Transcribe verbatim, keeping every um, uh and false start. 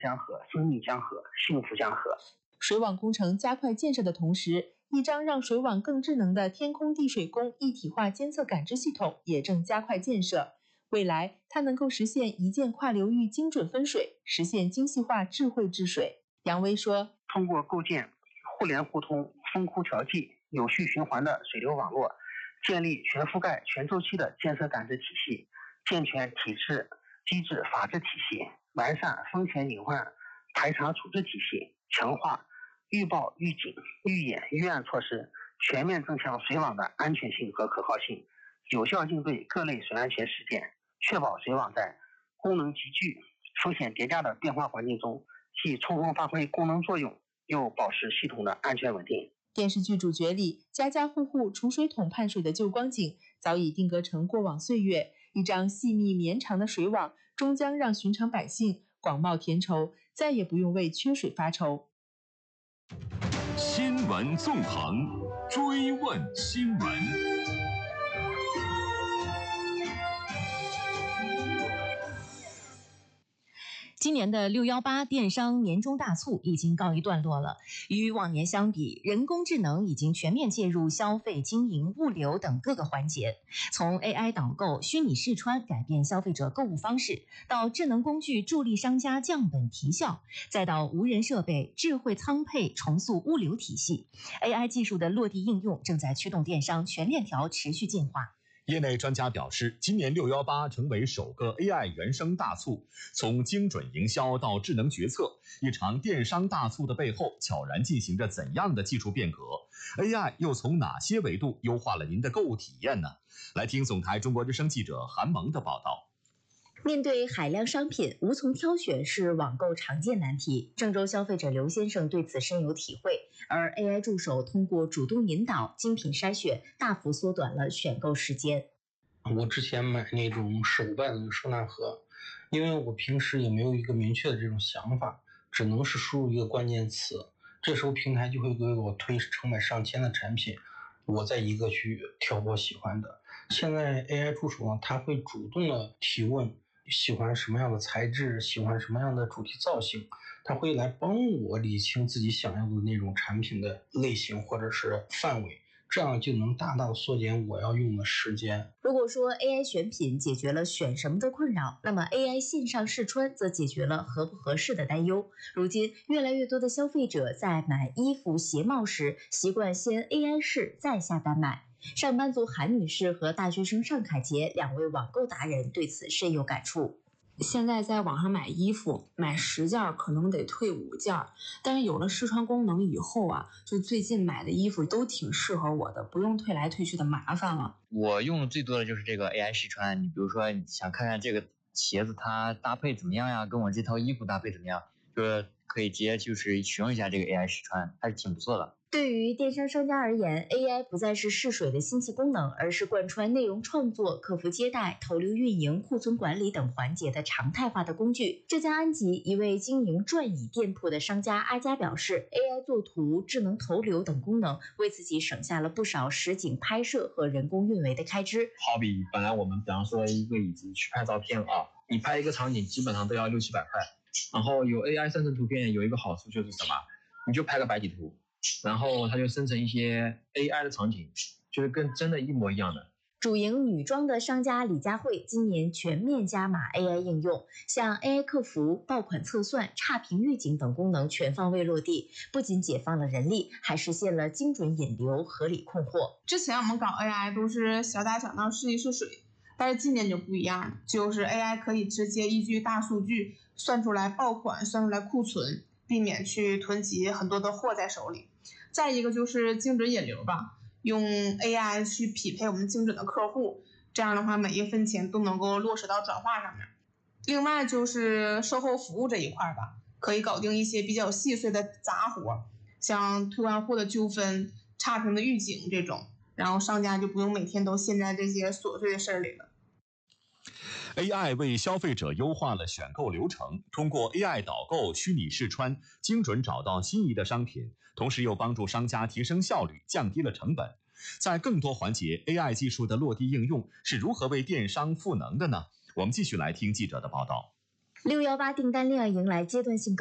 江河，生命江河，幸福江河。 水网工程加快建设的同时，一张让水网更智能的天空地水工一体化监测感知系统也正加快建设。未来，它能够实现一键跨流域精准分水，实现精细化智慧治水。杨威说， 通过构建互联互通、分枯调剂、有序循环的水流网络，建立全覆盖、全周期的监测感知体系，健全体制、机制、法治体系，完善风险隐患排查处置体系，强化预报、预警、预演、预案措施，全面增强水网的安全性和可靠性，有效应对各类水安全事件，确保水网在功能集聚、风险叠加的变化环境中，既充分发挥功能作用，又保持系统的安全稳定。 电视剧主角里，家家户户储水桶盼水的旧光景，早已定格成过往岁月。一张细密绵长的水网，终将让寻常百姓广袤甜愁，再也不用为缺水发愁。 新闻纵横，追问新闻。 今年的六一八电商年终大促已经告一段落了。与往年相比，人工智能已经全面介入消费、经营、物流等各个环节。从 A I 导购、虚拟试穿改变消费者购物方式，到智能工具助力商家降本提效，再到无人设备、智慧仓配重塑物流体系， A I 技术的落地应用正在驱动电商全链条持续进化。 业内专家表示，今年六一八成为首个 A I 原生大促，从精准营销到智能决策，一场电商大促的背后悄然进行着怎样的技术变革？ A I 又从哪些维度优化了您的购物体验呢？来听总台中国之声记者韩萌的报道。 面对海量商品，无从挑选是网购常见难题。郑州消费者刘先生对此深有体会，而 A I 助手通过主动引导、精品筛选，大幅缩短了选购时间。 我之前买那种手办的收纳盒，因为我平时也没有一个明确的这种想法，只能是输入一个关键词，这时候平台就会给我推成百上千的产品，我再一个去挑我喜欢的。现在 A I 助手呢，它会主动的提问，喜欢什么样的材质，喜欢什么样的主题造型，它会来帮我理清自己想要的那种产品的类型或者是范围，这样就能大大的缩减我要用的时间。 如果说 A I 选品解决了选什么的困扰，那么 A I 线上试穿则解决了合不合适的担忧。如今，越来越多的消费者在买衣服、鞋帽时，习惯先 A I 试再下单买。上班族韩女士和大学生尚凯杰两位网购达人对此深有感触。 现在在网上买衣服，买十件可能得退五件，但是有了试穿功能以后啊，就最近买的衣服都挺适合我的，不用退来退去的麻烦了。 我用的最多的就是这个 A I 试穿，你比如说你想看看这个鞋子它搭配怎么样呀，跟我这套衣服搭配怎么样，就是可以直接就是使用一下这个 A I 试穿，还是挺不错的。 对于电商商家而言， A I 不再是试水的新奇功能，而是贯穿内容创作、客服接待、投流运营、库存管理等环节的常态化的工具。浙江安吉一位经营转椅店铺的商家阿佳表示， A I 作图、智能投流等功能为自己省下了不少实景拍摄和人工运维的开支。 好比本来我们比方说一个椅子去拍照片啊，你拍一个场景基本上都要六七百块，然后有 A I 生成图片有一个好处就是什么，你就拍个白底图，然后它就生成一些 A I 的场景，就是跟真的一模一样的。 主营女装的商家李佳慧今年全面加码 A I 应用，像 A I 客服、爆款测算、差评预警等功能全方位落地，不仅解放了人力，还实现了精准引流、合理控货。 之前我们搞 A I 都是小打小闹试一试水，但是今年就不一样了，就是 A I 可以直接依据大数据算出来爆款，算出来库存，避免去囤积很多的货在手里。再一个就是精准引流吧，用 A I 去匹配我们精准的客户，这样的话每一分钱都能够落实到转化上面。另外就是售后服务这一块吧，可以搞定一些比较细碎的杂活，像退换货的纠纷、差评的预警这种，然后商家就不用每天都陷在这些琐碎的事里了。 A I 为消费者优化了选购流程，通过 A I 导购、虚拟试穿，精准找到心仪的商品，同时又帮助商家提升效率，降低了成本。在更多环节 ，A I 技术的落地应用是如何为电商赋能的呢？我们继续来听记者的报道。 六幺八订单链迎来阶段性